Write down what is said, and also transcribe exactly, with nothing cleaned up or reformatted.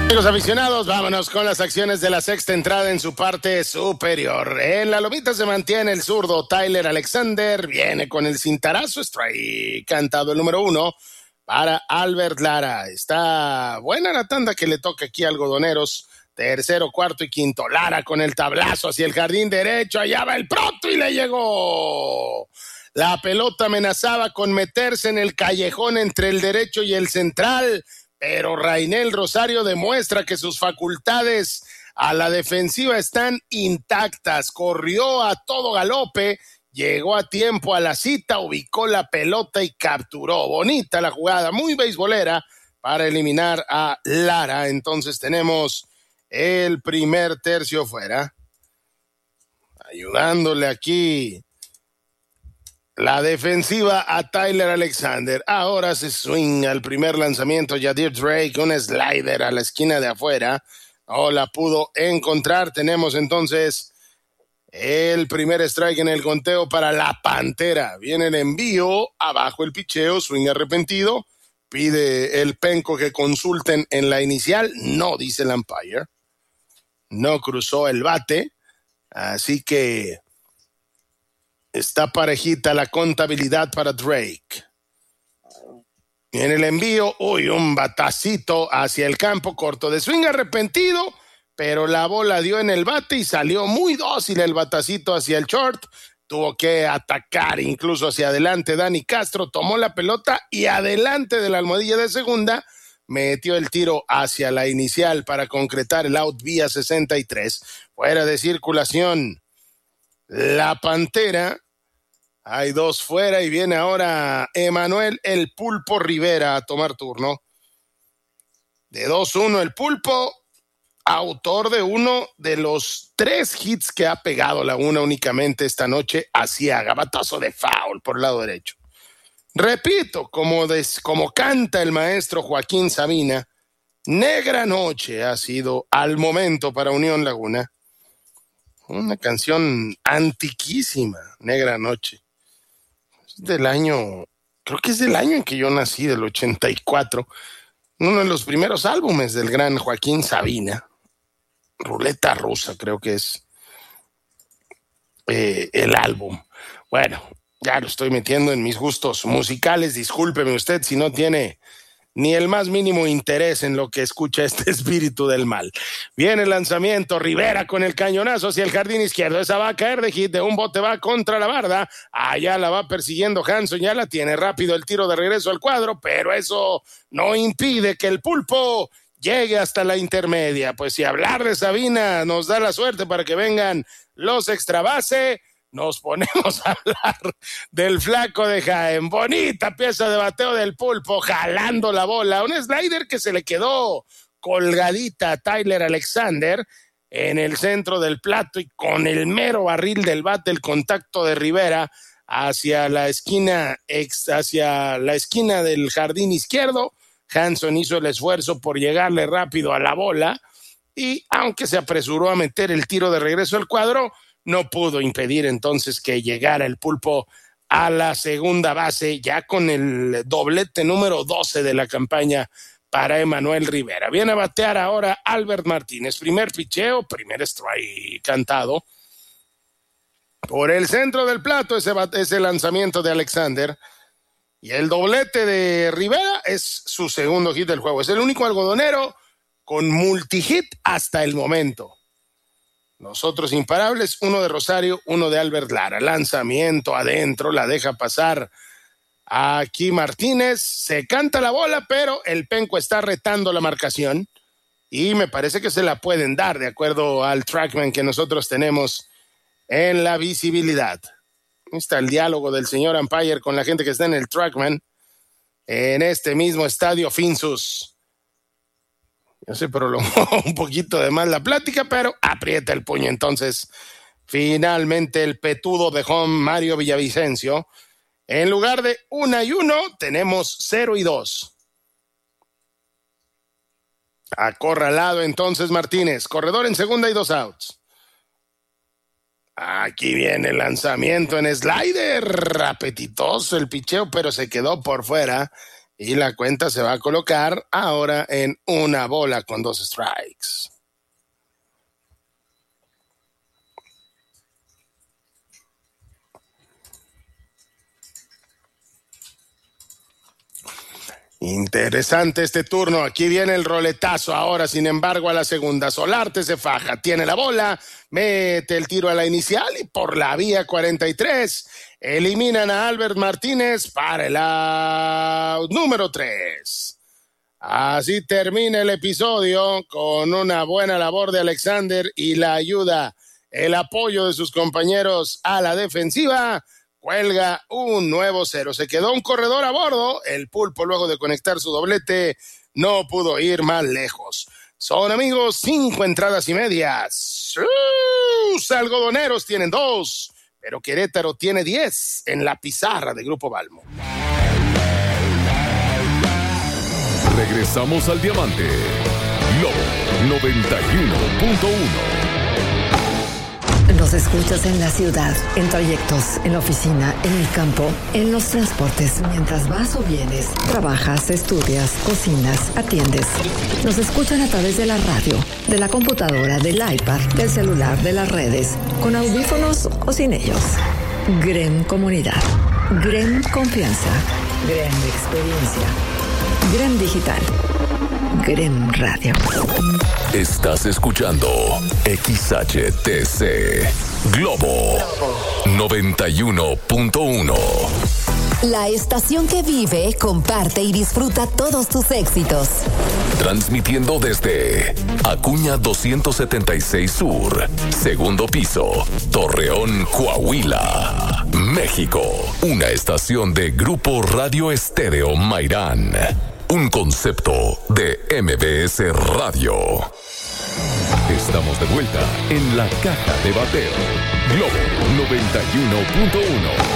Amigos aficionados, vámonos con las acciones de la sexta entrada en su parte superior. En la lomita se mantiene el zurdo Tyler Alexander, viene con el cintarazo, strike, cantado el número uno para Albert Lara. Está buena la tanda que le toca aquí a Algodoneros. Tercero, cuarto y quinto. Lara con el tablazo hacia el jardín derecho, allá va el Proto y le llegó. La pelota amenazaba con meterse en el callejón entre el derecho y el central, pero Rainel Rosario demuestra que sus facultades a la defensiva están intactas. Corrió a todo galope, llegó a tiempo a la cita, ubicó la pelota y capturó. Bonita la jugada, muy beisbolera para eliminar a Lara. Entonces tenemos el primer tercio fuera. Ayudándole aquí la defensiva a Tyler Alexander. Ahora se swinga el primer lanzamiento. Yadir Drake, un slider a la esquina de afuera. No la pudo encontrar. Tenemos entonces el primer strike en el conteo para la Pantera. Viene el envío, abajo el picheo, swing arrepentido. Pide el penco que consulten en la inicial. No, dice el umpire. No cruzó el bate. Así que está parejita la contabilidad para Drake. En el envío, uy, un batacito hacia el campo corto de swing arrepentido, pero la bola dio en el bate y salió muy dócil el batacito hacia el short. Tuvo que atacar incluso hacia adelante. Dani Castro tomó la pelota y adelante de la almohadilla de segunda metió el tiro hacia la inicial para concretar el out vía sesenta y tres. Fuera de circulación la Pantera. Hay dos fuera y viene ahora Emanuel el Pulpo Rivera a tomar turno. De dos uno el Pulpo, autor de uno de los tres hits que ha pegado Laguna únicamente esta noche hacia gabatazo de foul por el lado derecho. Repito, como, des, como canta el maestro Joaquín Sabina, negra noche ha sido al momento para Unión Laguna. Una canción antiquísima, Negra Noche. Del año, creo que es del año en que yo nací, del ochenta y cuatro, uno de los primeros álbumes del gran Joaquín Sabina. Ruleta Rusa, creo que es eh, el álbum. Bueno, ya lo estoy metiendo en mis gustos musicales, discúlpeme usted si no tiene ni el más mínimo interés en lo que escucha este espíritu del mal. Viene el lanzamiento, Rivera con el cañonazo hacia el jardín izquierdo. Esa va a caer de hit, de un bote va contra la barda. Allá la va persiguiendo Hanson, ya la tiene rápido el tiro de regreso al cuadro, pero eso no impide que el Pulpo llegue hasta la intermedia. Pues si hablar de Sabina nos da la suerte para que vengan los extrabase, nos ponemos a hablar del Flaco de Jaén. Bonita pieza de bateo del Pulpo, jalando la bola. Un slider que se le quedó colgadita a Tyler Alexander en el centro del plato y con el mero barril del bate, el contacto de Rivera hacia la esquina, ex, hacia la esquina del jardín izquierdo. Hanson hizo el esfuerzo por llegarle rápido a la bola y aunque se apresuró a meter el tiro de regreso al cuadro, no pudo impedir entonces que llegara el Pulpo a la segunda base, ya con el doblete número doce de la campaña para Emanuel Rivera. Viene a batear ahora Albert Martínez. Primer picheo, primer strike cantado. Por el centro del plato ese, ese lanzamiento de Alexander. Y el doblete de Rivera es su segundo hit del juego. Es el único algodonero con multihit hasta el momento. Los otros imparables, uno de Rosario, uno de Albert Lara. Lanzamiento adentro, la deja pasar aquí Martínez. Se canta la bola, pero el penco está retando la marcación. Y me parece que se la pueden dar, de acuerdo al trackman que nosotros tenemos en la visibilidad. Ahí está el diálogo del señor umpire con la gente que está en el trackman en este mismo estadio Finsus. Ya se prolongó un poquito de más la plática, pero aprieta el puño. Entonces, finalmente el petudo de home Mario Villavicencio. En lugar de una y uno, tenemos cero y dos. Acorralado entonces Martínez. Corredor en segunda y dos outs. Aquí viene el lanzamiento en slider. Apetitoso el picheo, pero se quedó por fuera. y la cuenta se va a colocar ahora en una bola con dos strikes. Interesante este turno. Aquí viene el roletazo ahora, sin embargo, a la segunda. Solarte se faja, tiene la bola, mete el tiro a la inicial y por la vía cuarenta y tres eliminan a Albert Martínez para el out número tres. Así termina el episodio con una buena labor de Alexander y la ayuda, el apoyo de sus compañeros a la defensiva. Cuelga un nuevo cero. Se quedó un corredor a bordo. El Pulpo, luego de conectar su doblete, no pudo ir más lejos. Son, amigos, cinco entradas y medias. Sus algodoneros tienen dos, pero Querétaro tiene diez en la pizarra de Grupo Balmo. Regresamos al Diamante. Lobo noventa y uno punto uno. Nos escuchas en la ciudad, en trayectos, en la oficina, en el campo, en los transportes, mientras vas o vienes, trabajas, estudias, cocinas, atiendes. Nos escuchan a través de la radio, de la computadora, del iPad, del celular, de las redes, con audífonos o sin ellos. Grem Comunidad, Grem Confianza, Grem Experiencia, Grem Digital, Grem Radio. Estás escuchando X H T C Globo noventa y uno punto uno. La estación que vive, comparte y disfruta todos tus éxitos. Transmitiendo desde Acuña doscientos setenta y seis Sur, segundo piso, Torreón, Coahuila, México. Una estación de Grupo Radio Estéreo Mairán. Un concepto de M B S Radio. Estamos de vuelta en la caja de bateo. Globo noventa y uno punto uno.